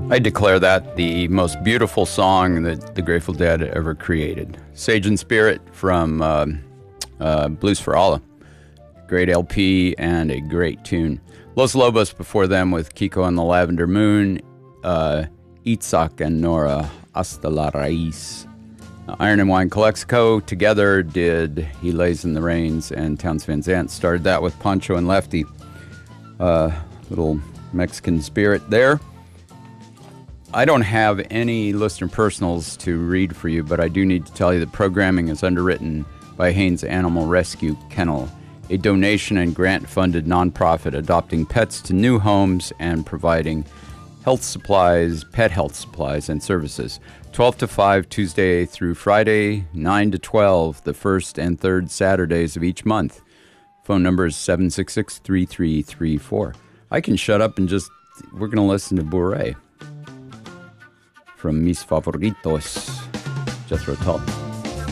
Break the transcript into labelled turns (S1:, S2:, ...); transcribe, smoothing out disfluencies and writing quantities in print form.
S1: I declare that the most beautiful song that the Grateful Dead ever created. Sage and Spirit from Blues for Allah. Great LP and a great tune. Los Lobos before them with Kiko and the Lavender Moon. Itzhak and Nora, Hasta la Raíz. Iron and Wine Calexico together did He Lays in the Rains, and Townes Van Zandt started that with Pancho and Lefty. Little Mexican spirit there. I don't have any listener personals to read for you, but I do need to tell you that programming is underwritten by Haynes Animal Rescue Kennel, a donation and grant-funded nonprofit adopting pets to new homes and providing health supplies, pet health supplies, and services. 12 to 5, Tuesday through Friday, 9 to 12, the first and third Saturdays of each month. Phone number is 766-3334. I can shut up and we're going to listen to Bourrée from Mis Favoritos, Jethro Tull.